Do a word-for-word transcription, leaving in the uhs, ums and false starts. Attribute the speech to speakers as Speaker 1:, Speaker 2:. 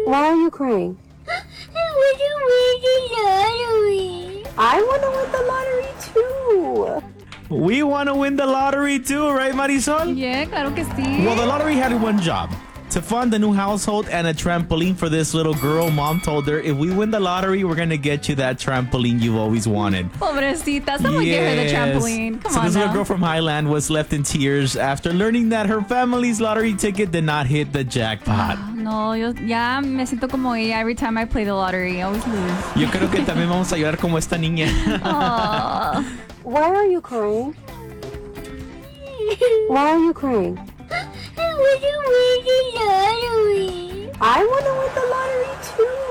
Speaker 1: Why are you crying?
Speaker 2: I want to win the lottery.
Speaker 1: I want to win the lottery too.
Speaker 3: We want to win the lottery too, right, Marisol?
Speaker 4: Yeah, claro que sí.
Speaker 3: Well, the lottery had one job. To fund a new household and a trampoline for this little girl. Mom told her, if we win the lottery, we're going to get you that trampoline you've always wanted.
Speaker 4: Pobrecita, someone give her the
Speaker 3: Yes.
Speaker 4: trampoline. Come
Speaker 3: so
Speaker 4: on
Speaker 3: this little
Speaker 4: now.
Speaker 3: girl from Highland was left in tears after learning that her family's lottery ticket did not hit the jackpot.
Speaker 4: No, yo ya me siento como ella every time I play the lottery. I always lose.
Speaker 3: Yo creo que también vamos a llorar como esta niña.
Speaker 4: Aw.
Speaker 1: Why are you crying? Why are you crying?
Speaker 2: I want to win the lottery.
Speaker 1: I want to win the lottery too.